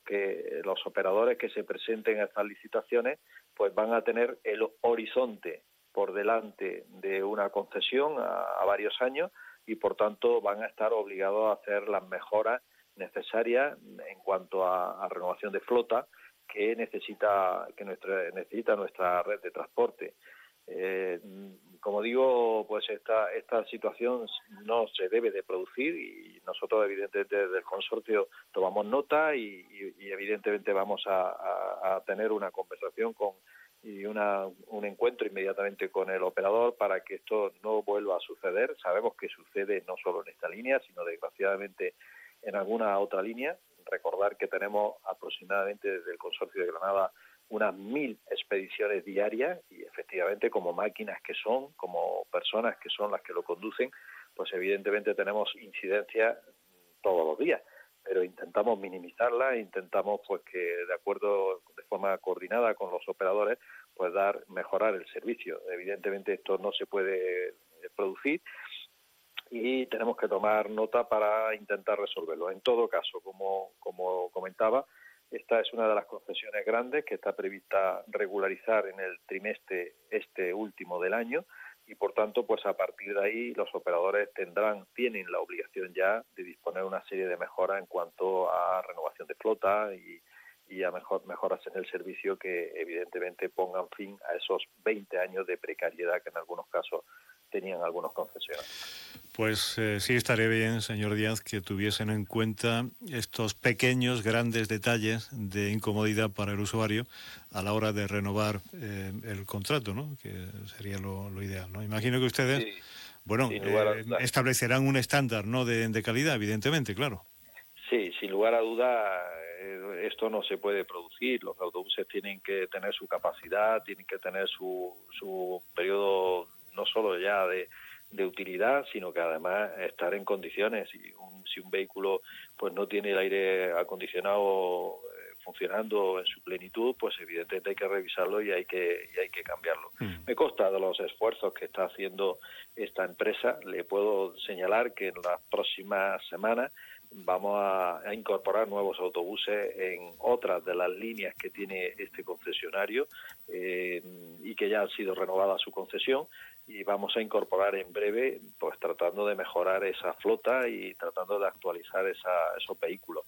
que los operadores que se presenten a estas licitaciones pues van a tener el horizonte por delante de una concesión a varios años y por tanto van a estar obligados a hacer las mejoras necesarias en cuanto a renovación de flota que necesita nuestra red de transporte. Como digo, pues esta situación no se debe de producir y nosotros evidentemente desde el consorcio tomamos nota y evidentemente vamos a tener una conversación y un encuentro inmediatamente con el operador para que esto no vuelva a suceder. Sabemos que sucede no solo en esta línea, sino desgraciadamente en alguna otra línea. Recordar que tenemos aproximadamente desde el consorcio de Granada unas 1.000 expediciones diarias y efectivamente como máquinas que son, como personas que son las que lo conducen, pues evidentemente tenemos incidencias todos los días, pero intentamos minimizarla, intentamos pues que de acuerdo, de forma coordinada con los operadores, pues mejorar el servicio. Evidentemente esto no se puede producir y tenemos que tomar nota para intentar resolverlo. En todo caso, como comentaba, esta es una de las concesiones grandes que está prevista regularizar en el trimestre último del año y por tanto pues a partir de ahí los operadores tienen la obligación ya de disponer una serie de mejoras en cuanto a renovación de flota y a mejoras en el servicio que evidentemente pongan fin a esos 20 años de precariedad que en algunos casos tenían algunos concesionarios. Pues sí estaría bien, señor Díaz, que tuviesen en cuenta estos pequeños, grandes detalles de incomodidad para el usuario a la hora de renovar el contrato, ¿no? Que sería lo ideal, ¿no? Imagino que ustedes, Sí, bueno, establecerán un estándar, ¿no? de calidad, evidentemente, claro. Sí, sin lugar a duda, esto no se puede producir. Los autobuses tienen que tener su capacidad, tienen que tener su periodo no solo ya de utilidad, sino que además estar en condiciones. Si un vehículo pues no tiene el aire acondicionado funcionando en su plenitud, pues evidentemente hay que revisarlo y hay que cambiarlo. Me consta de los esfuerzos que está haciendo esta empresa. Le puedo señalar que en las próximas semanas vamos a incorporar nuevos autobuses en otras de las líneas que tiene este concesionario y que ya han sido renovadas su concesión, y vamos a incorporar en breve, pues tratando de mejorar esa flota y tratando de actualizar esos vehículos.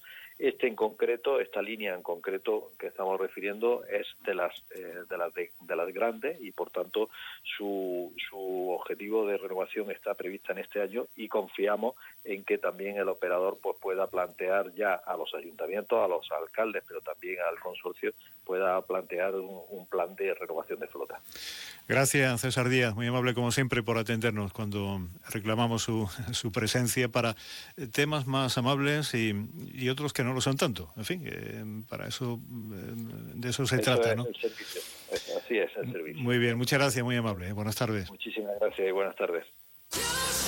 Esta línea en concreto que estamos refiriendo es de las grandes y por tanto su objetivo de renovación está prevista en este año y confiamos en que también el operador pues pueda plantear ya a los ayuntamientos, a los alcaldes, pero también al consorcio pueda plantear un plan de renovación de flota. Gracias, César Díaz, muy amable como siempre por atendernos cuando reclamamos su presencia para temas más amables y otros que no lo son tanto. En fin, para eso, de eso se trata, ¿no? El servicio. Así es el servicio. Muy bien, muchas gracias, muy amable. Buenas tardes. Muchísimas gracias y buenas tardes.